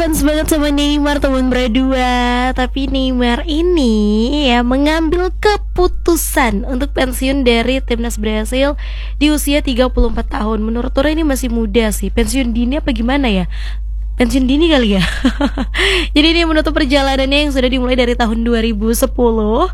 ngefans banget sama Neymar teman berdua. Tapi Neymar ini ya mengambil keputusan untuk pensiun dari timnas Brasil di usia 34 tahun. Menurut Tora ini masih muda sih. Pensiun dini apa gimana ya? Pensiun dini kali ya. Jadi dia menutup perjalanannya yang sudah dimulai dari tahun 2010.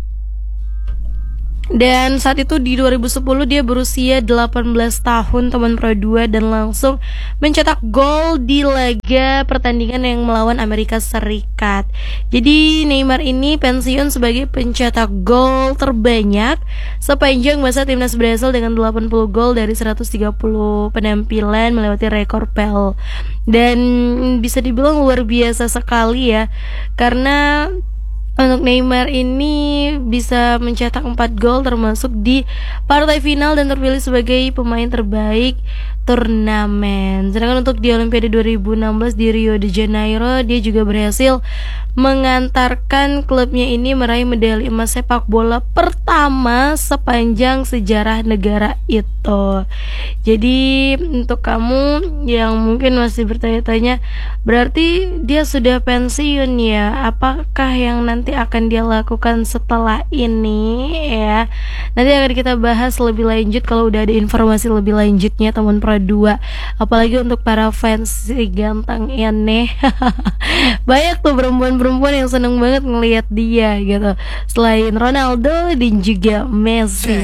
Dan saat itu di 2010 dia berusia 18 tahun teman Pro 2 dan langsung mencetak gol di laga pertandingan yang melawan Amerika Serikat. Jadi Neymar ini pensiun sebagai pencetak gol terbanyak sepanjang masa timnas Brasil dengan 80 gol dari 130 penampilan melewati rekor PEL. Dan bisa dibilang luar biasa sekali ya, karena untuk Neymar ini bisa mencetak 4 gol termasuk di partai final dan terpilih sebagai pemain terbaik turnamen. Sedangkan untuk di Olimpiade 2016 di Rio de Janeiro, dia juga berhasil mengantarkan klubnya ini meraih medali emas sepak bola pertama sepanjang sejarah negara itu. Jadi untuk kamu yang mungkin masih bertanya-tanya, berarti dia sudah pensiun ya? Apakah yang nanti akan dia lakukan setelah ini ya? Nanti akan kita bahas lebih lanjut kalau udah ada informasi lebih lanjutnya teman Pro 2. Apalagi untuk para fans si ganteng ini. Banyak tuh perempuan yang seneng banget ngelihat dia gitu. Selain Ronaldo dan juga Messi.